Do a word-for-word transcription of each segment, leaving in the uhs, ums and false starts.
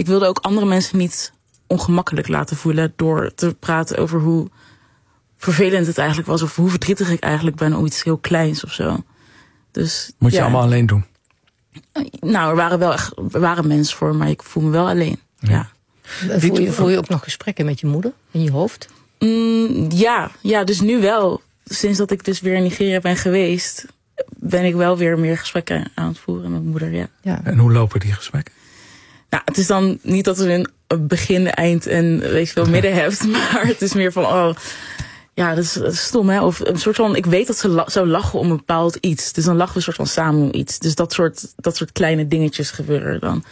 wilde ook andere mensen niet ongemakkelijk laten voelen door te praten over hoe vervelend het eigenlijk was of hoe verdrietig ik eigenlijk ben om iets heel kleins of zo. Dus, Moet je ja. allemaal alleen doen? Nou, er waren wel echt, er waren mensen voor, maar ik voel me wel alleen. Ja. ja. Voel je, voel je ook nog gesprekken met je moeder in je hoofd? Mm, ja, ja, dus nu wel. Sinds dat ik dus weer in Nigeria ben geweest, ben ik wel weer meer gesprekken aan het voeren met mijn moeder. Ja. Ja. En hoe lopen die gesprekken? Nou, het is dan niet dat er een begin, eind en weet je veel midden hebt, maar het is meer van, oh, ja, dat is, dat is stom, hè? Of een soort van, ik weet dat ze la- zou lachen om een bepaald iets, dus dan lachen we een soort van samen om iets. Dus dat soort, dat soort kleine dingetjes gebeuren dan.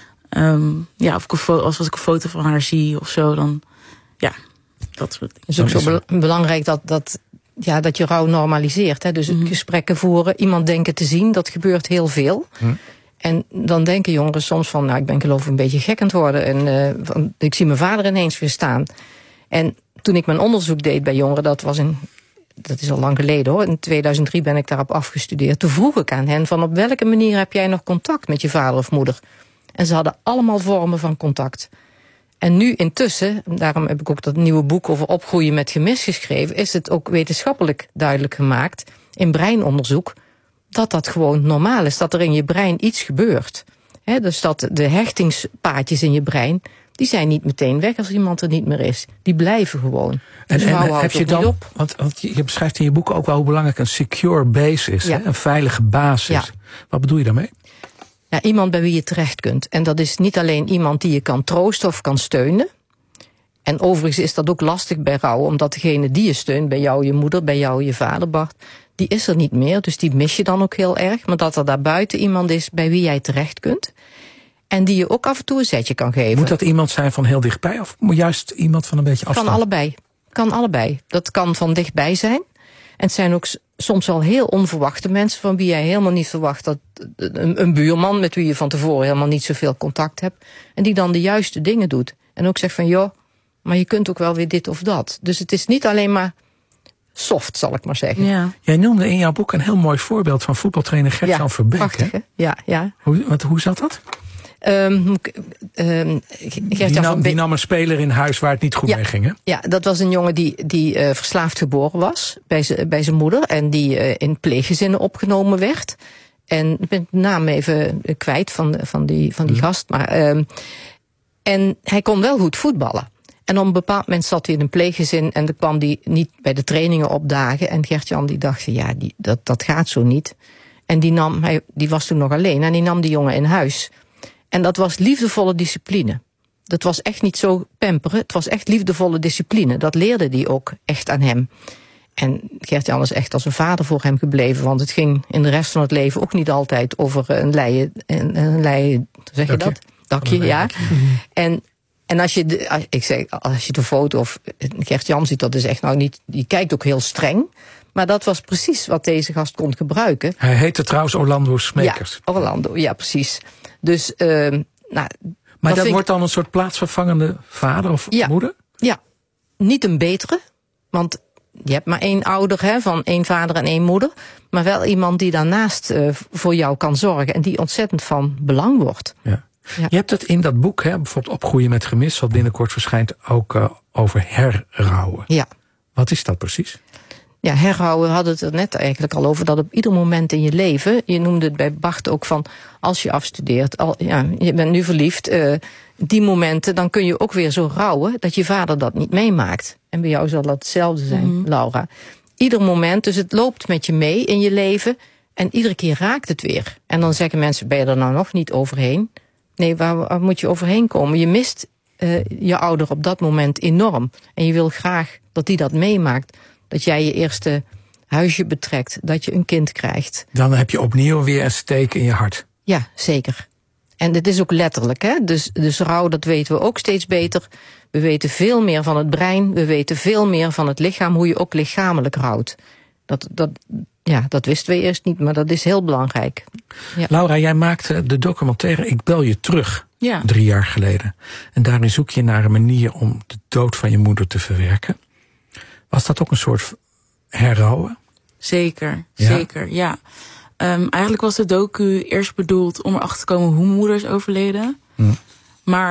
Um, ja, of ik een fo- als, als ik een foto van haar zie of zo, dan, ja, dat soort dingen. Het is ook zo be- belangrijk dat, dat, ja, dat je rouw normaliseert. Hè? Dus mm-hmm. gesprekken voeren, iemand denken te zien, dat gebeurt heel veel. Mm. En dan denken jongeren soms van, nou, ik ben geloof ik een beetje gek aan het worden. En uh, van, ik zie mijn vader ineens weer staan. En toen ik mijn onderzoek deed bij jongeren, dat was in, dat is al lang geleden hoor. In tweeduizend drie ben ik daarop afgestudeerd. Toen vroeg ik aan hen van, op welke manier heb jij nog contact met je vader of moeder? En ze hadden allemaal vormen van contact. En nu intussen, daarom heb ik ook dat nieuwe boek over opgroeien met gemis geschreven, is het ook wetenschappelijk duidelijk gemaakt, in breinonderzoek, dat dat gewoon normaal is. Dat er in je brein iets gebeurt. He, dus dat de hechtingspaadjes in je brein, die zijn niet meteen weg als iemand er niet meer is. Die blijven gewoon. En, Dus en heb je dan, op. Want, want je beschrijft in je boek ook wel hoe belangrijk een secure base is. Ja. Hè? Een veilige basis. Ja. Wat bedoel je daarmee? Ja, iemand bij wie je terecht kunt. En dat is niet alleen iemand die je kan troosten of kan steunen. En overigens is dat ook lastig bij rouw, omdat degene die je steunt, bij jou je moeder, bij jou je vader, Bart, die is er niet meer, dus die mis je dan ook heel erg. Maar dat er daarbuiten iemand is bij wie jij terecht kunt. En die je ook af en toe een zetje kan geven. Moet dat iemand zijn van heel dichtbij of moet juist iemand van een beetje afstand? Kan allebei. Kan allebei. Dat kan van dichtbij zijn. En het zijn ook soms wel heel onverwachte mensen van wie jij helemaal niet verwacht dat een, een buurman met wie je van tevoren helemaal niet zoveel contact hebt. En die dan de juiste dingen doet. En ook zegt van joh, maar je kunt ook wel weer dit of dat. Dus het is niet alleen maar soft, zal ik maar zeggen. Ja. Jij noemde in jouw boek een heel mooi voorbeeld van voetbaltrainer Gert-Jan ja, Verbeek. Prachtig, hè? Ja, ja. Hoe, wat, hoe zat dat? Um, um, die, nam, die nam een speler in huis waar het niet goed ja, mee ging, hè? Ja, dat was een jongen die, die uh, verslaafd geboren was bij, z- bij zijn moeder. En die uh, in pleeggezinnen opgenomen werd. En ik ben de naam even kwijt van, van die, van die hmm. gast. Maar, um, en hij kon wel goed voetballen. En op een bepaald moment zat hij in een pleeggezin en dan kwam hij niet bij de trainingen opdagen. En Gert-Jan die dacht, ja, die, dat, dat gaat zo niet. En die, nam, hij, die was toen nog alleen en die nam die jongen in huis. En dat was liefdevolle discipline. Dat was echt niet zo pamperen, het was echt liefdevolle discipline. Dat leerde die ook echt aan hem. En Gert-Jan is echt als een vader voor hem gebleven, want het ging in de rest van het leven ook niet altijd over een leien, een, een leien, zeg je Dakje. dat? Dakje, een ja. Mm-hmm. En En als je, de, ik zeg, als je de foto of Gert-Jan ziet, dat is echt nou niet, die kijkt ook heel streng. Maar dat was precies wat deze gast kon gebruiken. Hij heette trouwens Orlando Smekers. Ja, Orlando, ja precies. Dus, uh, nou, maar dat, dat ik, wordt dan een soort plaatsvervangende vader of ja, moeder? Ja, niet een betere, want je hebt maar één ouder, hè, van één vader en één moeder. Maar wel iemand die daarnaast uh, voor jou kan zorgen en die ontzettend van belang wordt. Ja. Ja. Je hebt het in dat boek, hè, bijvoorbeeld Opgroeien met gemis, wat binnenkort verschijnt, ook uh, over herrouwen. Ja. Wat is dat precies? Ja, herrouwen, we hadden het er net eigenlijk al over, dat op ieder moment in je leven, je noemde het bij Bart ook van, als je afstudeert, al, ja, je bent nu verliefd, uh, die momenten, dan kun je ook weer zo rouwen dat je vader dat niet meemaakt. En bij jou zal dat hetzelfde zijn, mm-hmm. Laura. Ieder moment, dus het loopt met je mee in je leven en iedere keer raakt het weer. En dan zeggen mensen, ben je er nou nog niet overheen? Nee, waar, waar moet je overheen komen? Je mist uh, je ouder op dat moment enorm. En je wil graag dat die dat meemaakt. Dat jij je eerste huisje betrekt. Dat je een kind krijgt. Dan heb je opnieuw weer een steek in je hart. Ja, zeker. En dit is ook letterlijk, hè. Dus, dus rouw, dat weten we ook steeds beter. We weten veel meer van het brein. We weten veel meer van het lichaam. Hoe je ook lichamelijk rouwt. Dat, dat, ja, dat wisten we eerst niet, maar dat is heel belangrijk. Ja. Laura, jij maakte de documentaire Ik bel je terug. Ja. Drie jaar geleden. En daarin zoek je naar een manier om de dood van je moeder te verwerken. Was dat ook een soort herrouwen? Zeker, ja. zeker, ja. Um, eigenlijk was de docu eerst bedoeld om erachter te komen hoe mijn moeder is overleden. Hm. Maar